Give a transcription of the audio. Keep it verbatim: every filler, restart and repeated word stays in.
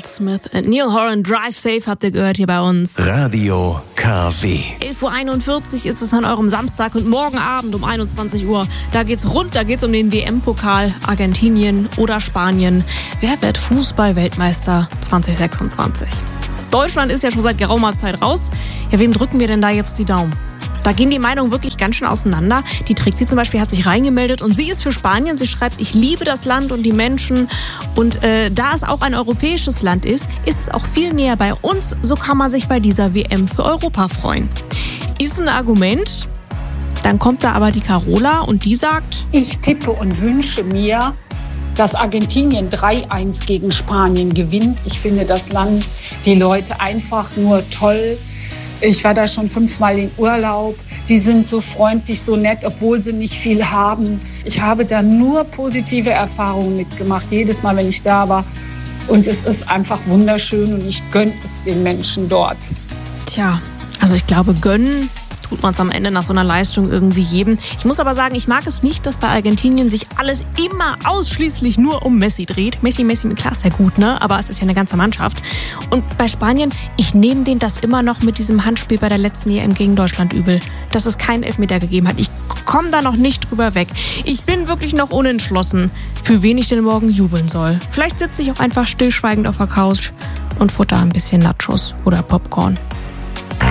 Will Smith und Neil Horan, Drive Safe habt ihr gehört hier bei uns. Radio K W. elf Uhr einundvierzig ist es an eurem Samstag und morgen Abend um einundzwanzig Uhr. Da geht's rund, da geht's um den W M-Pokal Argentinien oder Spanien. Wer wird Fußball-Weltmeister zwanzig sechsundzwanzig? Deutschland ist ja schon seit geraumer Zeit raus. Ja, wem drücken wir denn da jetzt die Daumen? Da gehen die Meinungen wirklich ganz schön auseinander. Die Trixie zum Beispiel hat sich reingemeldet und sie ist für Spanien. Sie schreibt, ich liebe das Land und die Menschen. Und äh, da es auch ein europäisches Land ist, ist es auch viel näher bei uns. So kann man sich bei dieser W M für Europa freuen. Ist ein Argument. Dann kommt da aber die Carola und die sagt, ich tippe und wünsche mir, dass Argentinien drei eins gegen Spanien gewinnt. Ich finde das Land, die Leute einfach nur toll. Ich war da schon fünfmal in Urlaub. Die sind so freundlich, so nett, obwohl sie nicht viel haben. Ich habe da nur positive Erfahrungen mitgemacht, jedes Mal, wenn ich da war. Und es ist einfach wunderschön und ich gönne es den Menschen dort. Tja, also ich glaube, gönnen tut man es am Ende nach so einer Leistung irgendwie jedem. Ich muss aber sagen, ich mag es nicht, dass bei Argentinien sich alles immer ausschließlich nur um Messi dreht. Messi, Messi, klar ist ja gut, ne? Aber es ist ja eine ganze Mannschaft. Und bei Spanien, ich nehme denen das immer noch mit diesem Handspiel bei der letzten E M gegen Deutschland übel, dass es keinen Elfmeter gegeben hat. Ich komme da noch nicht drüber weg. Ich bin wirklich noch unentschlossen, für wen ich denn morgen jubeln soll. Vielleicht sitze ich auch einfach stillschweigend auf der Couch und futter ein bisschen Nachos oder Popcorn.